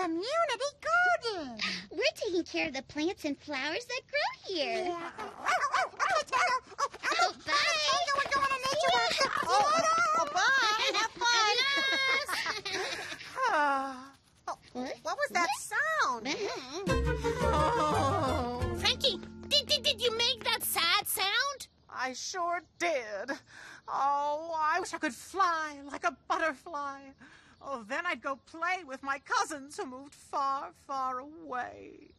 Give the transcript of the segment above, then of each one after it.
community garden. We're taking care of the plants and flowers that grow here. Yeah. Okay, Tara. Oh, bye. We're going to nature walk. Bye. Have fun. What was that sound? Oh, Frankie, did you make that sad sound? I sure did. Oh, I wish I could fly like a butterfly. Oh, then I'd go play with my cousins who moved far, far away.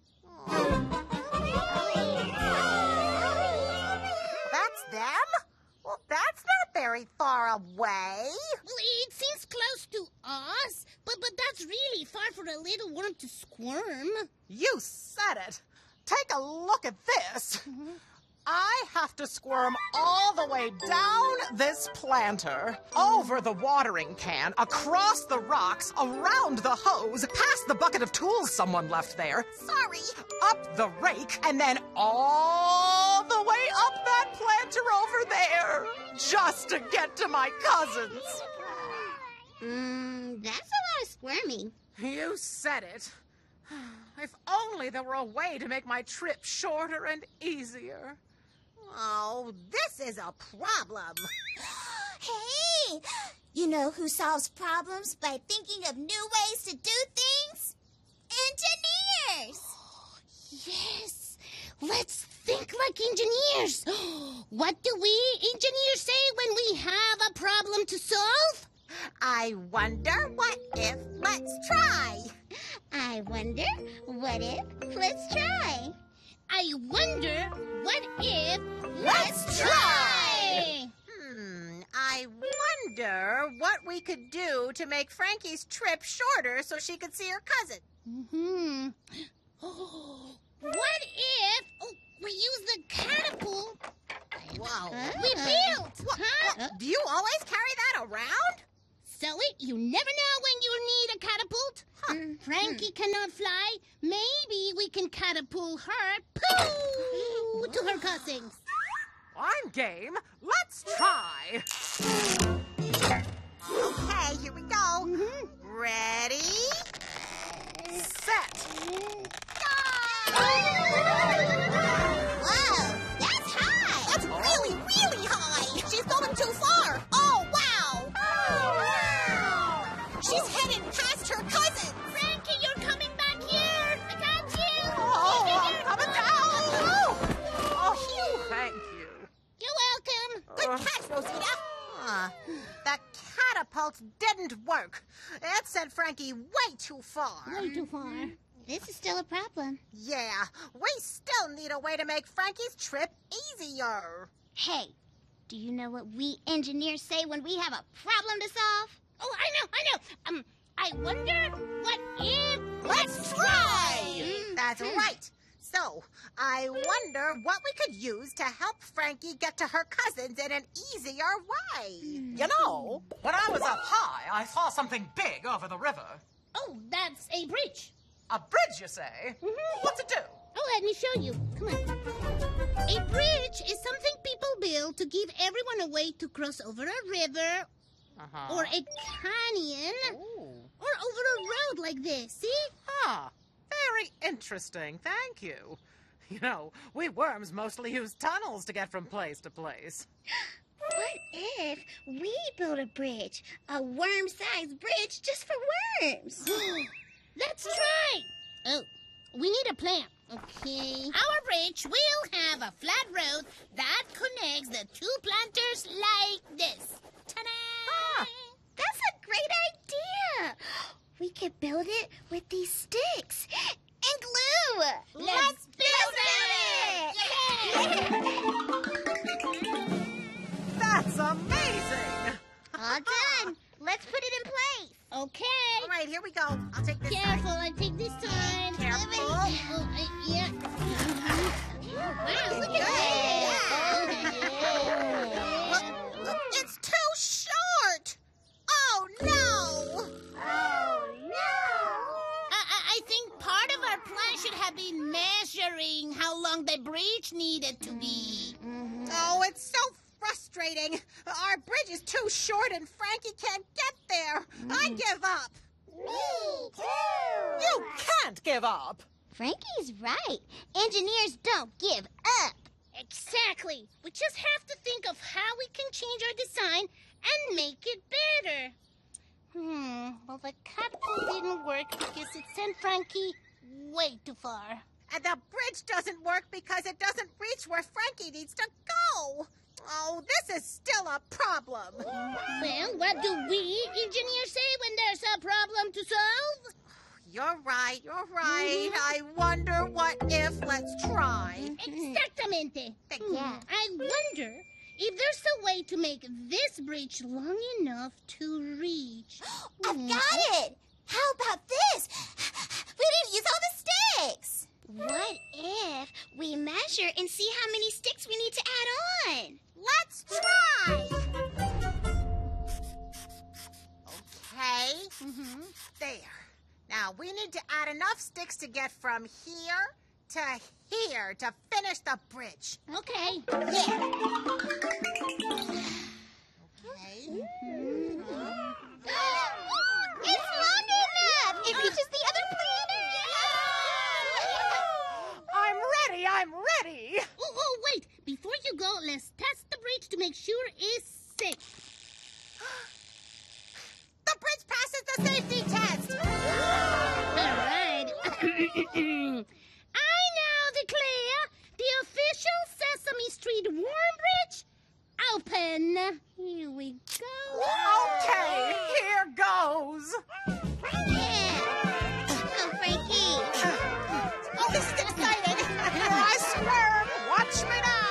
That's them? Well, that's not very far away. It seems close to us, but that's really far for a little worm to squirm. You said it. Take a look at this. I have to squirm all the way down this planter, over the watering can, across the rocks, around the hose, past the bucket of tools someone left there, Sorry. up the rake, and then all the way up that planter over there, just to get to my cousins. That's a lot of squirming. You said it. If only there were a way to make my trip shorter and easier. Oh, this is a problem. Hey, you know who solves problems by thinking of new ways to do things? Engineers! Yes, let's think like engineers. What do we engineers say when we have a problem to solve? I wonder what if. Let's try. I wonder, what if? Let's try. I wonder, what if... Let's try! I wonder what we could do to make Frankie's trip shorter so she could see her cousin. What if we use the catapult Whoa. we built? Huh? Do you always carry that around? Silly, you never know when you need a catapult. Frankie cannot fly. Maybe we can catapult her to her cousins. I'm game. Let's try. Okay, here we go. Ready? Set. Whoa, that's high! That's really, really high. She's going too far. Oh, wow. She's headed past her cousin. Frankie, you're coming back here. I got you. Oh, I'm coming down. Oh, thank you. You're welcome. Good catch, Rosita. The catapult didn't work. It sent Frankie way too far. Way too far. This is still a problem. Yeah, we still need a way to make Frankie's trip easier. Hey, do you know what we engineers say when we have a problem to solve? Oh, I know. I wonder, what if... Let's try! That's right. So, I wonder what we could use to help Frankie get to her cousins in an easier way. You know, when I was up high, I saw something big over the river. Oh, that's a bridge. A bridge, you say? What's it do? Oh, let me show you. Come on. A bridge is something people build to give everyone a way to cross over a river or a canyon or over a road like this. See? Huh. Very interesting. Thank you. You know, we worms mostly use tunnels to get from place to place. What if we build a bridge? A worm-sized bridge just for worms. Let's try. Oh, we need a plan. Okay. Our bridge will have a flat road that connects the two planters like this. Ta-da! That's a great idea. We could build it with these sticks and glue. Let's build it! That's amazing! All done. Let's put it in place. Okay. All right, here we go. I'll take this Careful, side. I take this time. Careful. Oh, yeah. Wow, look at that. It's too short. Oh, no. I think part of our plan should have been measuring how long the bridge needed to be. Oh, it's so frustrating. Our bridge is too short and Frankie can't get there. I give up. Me too. You can't give up. Frankie's right. Engineers don't give up. Exactly. We just have to think of how we can change our design and make it better. Well, the catapult didn't work because it sent Frankie way too far. And the bridge doesn't work because it doesn't reach where Frankie needs to go. Oh, this is still a problem. Well, what do we engineers say when there's a problem to solve? You're right. I wonder what if. Let's try. Exactamente. Yeah. I wonder if there's a way to make this bridge long enough to reach. I've got it. How about this? We didn't use all the sticks. What if we measure and see how many sticks we need to add on? Let's try. Okay. There. Now, we need to add enough sticks to get from here to here to finish the bridge. Okay. Yeah. Okay. It's long enough. It reaches the other planet. I'm ready. Oh, wait. Before you go, let's test the bridge to make sure it's safe. The bridge passes the safety test. All right. I now declare the official Sesame Street Worm Bridge open. Here we go. Okay, here goes. Oh, Frankie. Oh, this is exciting. I squirm. Watch me now.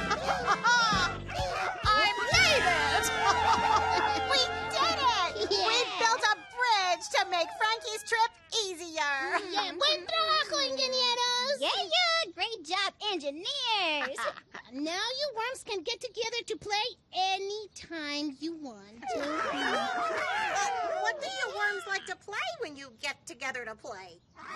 I made it. We did it. Yeah. We built a bridge to make Frankie's trip easier. Yeah, buen trabajo, ingenieros. Yeah. Great job, engineers. Now you worms can get together to play anytime you want. What do you worms like to play when you get together to play?